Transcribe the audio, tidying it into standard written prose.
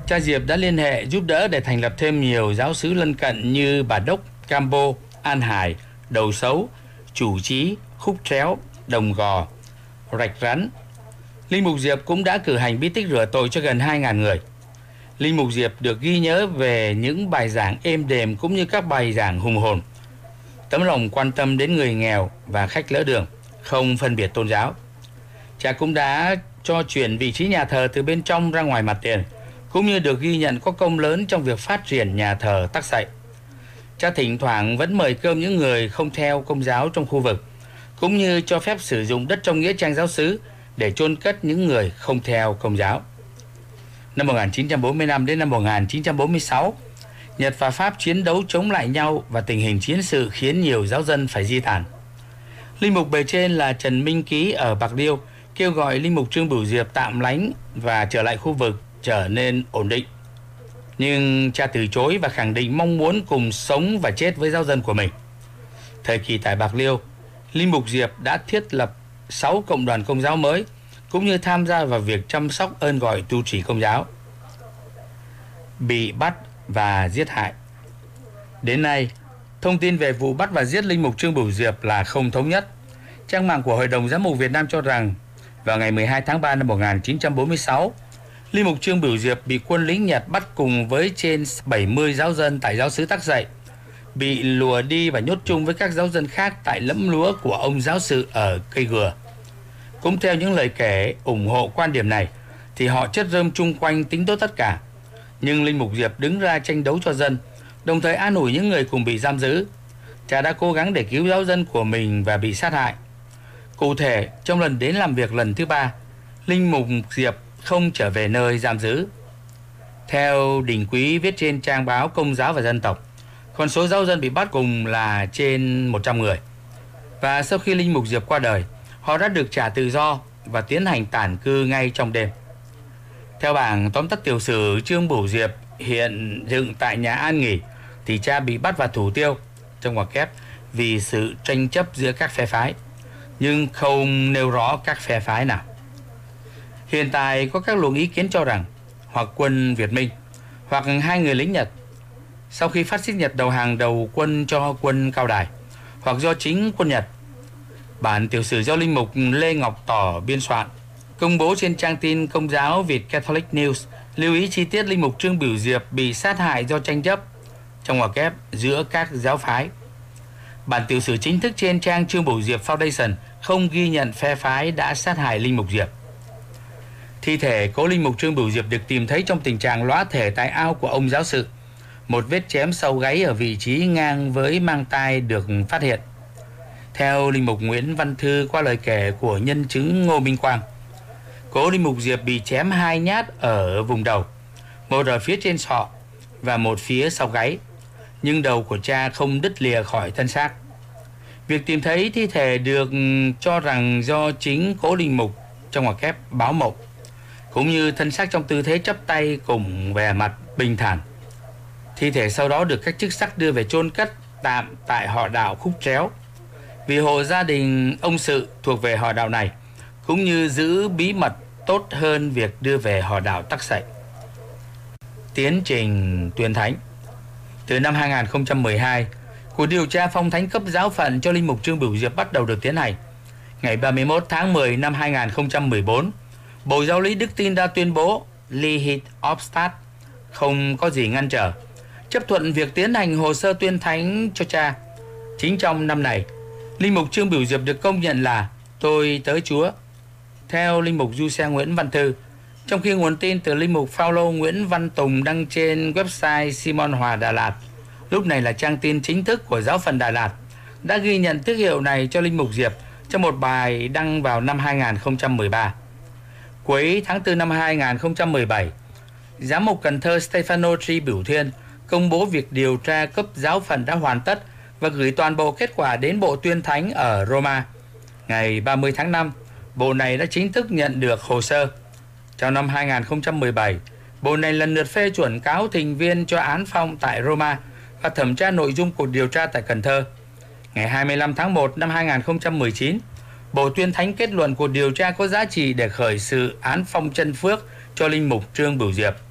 cha Diệp đã liên hệ giúp đỡ để thành lập thêm nhiều giáo xứ lân cận như Bà Đốc, Campo, An Hải, Đầu Sấu, Chủ Trí, Khúc Tréo, Đồng Gò, Rạch Rắn. Linh mục Diệp cũng đã cử hành bí tích rửa tội cho gần 2.000 người. Linh mục Diệp được ghi nhớ về những bài giảng êm đềm cũng như các bài giảng hùng hồn, tấm lòng quan tâm đến người nghèo và khách lỡ đường, không phân biệt tôn giáo. Cha cũng đã cho chuyển vị trí nhà thờ từ bên trong ra ngoài mặt tiền, cũng như được ghi nhận có công lớn trong việc phát triển nhà thờ Tắc Sậy. Cha thỉnh thoảng vẫn mời cơm những người không theo Công giáo trong khu vực, cũng như cho phép sử dụng đất trong nghĩa trang giáo xứ để chôn cất những người không theo Công giáo. Năm 1945 đến năm 1946, Nhật và Pháp chiến đấu chống lại nhau và tình hình chiến sự khiến nhiều giáo dân phải di tản. Linh mục bề trên là Trần Minh Ký ở Bạc Liêu kêu gọi Linh mục Trương Bửu Diệp tạm lánh và trở lại khu vực trở nên ổn định. Nhưng cha từ chối và khẳng định mong muốn cùng sống và chết với giáo dân của mình. Thời kỳ tại Bạc Liêu, Linh mục Diệp đã thiết lập 6 cộng đoàn Công giáo mới, cũng như tham gia vào việc chăm sóc ơn gọi tu trì Công giáo. Bị bắt và giết hại. Đến nay, thông tin về vụ bắt và giết Linh mục Trương Bửu Diệp là không thống nhất. Trang mạng của Hội đồng Giám mục Việt Nam cho rằng vào ngày 12 tháng 3 năm 1946, Linh mục Trương Bửu Diệp bị quân lính Nhật bắt cùng với trên 70 giáo dân tại giáo xứ Tắc Dậy, bị lùa đi và nhốt chung với các giáo dân khác tại lẫm lúa của ông giáo sự ở Cây Gừa. Cũng theo những lời kể ủng hộ quan điểm này, thì họ chất rơm chung quanh tính tốt tất cả. Nhưng Linh mục Diệp đứng ra tranh đấu cho dân, đồng thời an ủi những người cùng bị giam giữ. Cha đã cố gắng để cứu giáo dân của mình và bị sát hại. Cụ thể, trong lần đến làm việc lần thứ 3, Linh mục Diệp không trở về nơi giam giữ. Theo Đình Quý viết trên trang báo Công giáo và Dân tộc, con số giáo dân bị bắt cùng là trên 100 người. Và sau khi Linh mục Diệp qua đời, họ đã được trả tự do và tiến hành tản cư ngay trong đêm. Theo bảng tóm tắt tiểu sử Trương Bửu Diệp hiện dựng tại nhà an nghỉ, thì cha bị bắt và thủ tiêu trong ngoặc kép vì sự tranh chấp giữa các phe phái, nhưng không nêu rõ các phe phái nào. Hiện tại có các luồng ý kiến cho rằng hoặc quân Việt Minh hoặc 2 người lính Nhật sau khi phát xít Nhật đầu hàng đầu quân cho quân Cao Đài, hoặc do chính quân Nhật. Bản tiểu sử do Linh mục Lê Ngọc Tỏ biên soạn, công bố trên trang tin Công giáo Việt Catholic News, lưu ý chi tiết Linh mục Trương Bửu Diệp bị sát hại do tranh chấp trong ngoặc kép giữa các giáo phái. Bản tiểu sử chính thức trên trang Trương Bửu Diệp Foundation không ghi nhận phe phái đã sát hại Linh mục Diệp. Thi thể cố Linh mục Trương Bửu Diệp được tìm thấy trong tình trạng lõa thể tại ao của ông giáo sự. Một vết chém sâu gáy ở vị trí ngang với mang tai được phát hiện. Theo Linh mục Nguyễn Văn Thư qua lời kể của nhân chứng Ngô Minh Quang, cố Linh mục Diệp bị chém 2 nhát ở vùng đầu, một ở phía trên sọ và một phía sau gáy, nhưng đầu của cha không đứt lìa khỏi thân xác. Việc tìm thấy thi thể được cho rằng do chính cố Linh mục trong ngoặc kép báo mộng, cũng như thân xác trong tư thế chắp tay cùng vẻ mặt bình thản. Thi thể sau đó được các chức sắc đưa về chôn cất tạm tại họ đạo Khúc Tréo, vì hộ gia đình ông Sự thuộc về họ đạo này, cũng như giữ bí mật tốt hơn việc đưa về họ đạo Tắc Sậy. Tiến trình tuyên thánh. Từ năm 2012, cuộc điều tra phong thánh cấp giáo phận cho Linh mục Trương Bửu Diệp bắt đầu được tiến hành. Ngày 31 tháng 10 năm 2014, Bộ Giáo lý Đức Tin đã tuyên bố Lihit Obstat, không có gì ngăn trở, chấp thuận việc tiến hành hồ sơ tuyên thánh cho cha. Chính trong năm này, Linh mục Trương Bửu Diệp được công nhận là tôi tớ Chúa. Theo Linh mục Du Xe Nguyễn Văn Thư, trong khi nguồn tin từ Linh mục Phao-lô Nguyễn Văn Tùng đăng trên website Simon Hòa Đà Lạt, lúc này là trang tin chính thức của giáo phận Đà Lạt, đã ghi nhận tước hiệu này cho Linh mục Diệp trong một bài đăng vào năm 2013. Cuối tháng 4 năm 2017, Giám mục Cần Thơ Stefano Tri Bửu Thiên công bố việc điều tra cấp giáo phận đã hoàn tất và gửi toàn bộ kết quả đến Bộ Tuyên Thánh ở Roma. Ngày 30 tháng 5, Bộ này đã chính thức nhận được hồ sơ. Trong năm 2017, Bộ này lần lượt phê chuẩn cáo thỉnh viên cho án phong tại Roma và thẩm tra nội dung cuộc điều tra tại Cần Thơ. Ngày 25 tháng 1 năm 2019, Bộ Tuyên Thánh kết luận cuộc điều tra có giá trị để khởi sự án phong chân phước cho Linh mục Trương Bửu Diệp.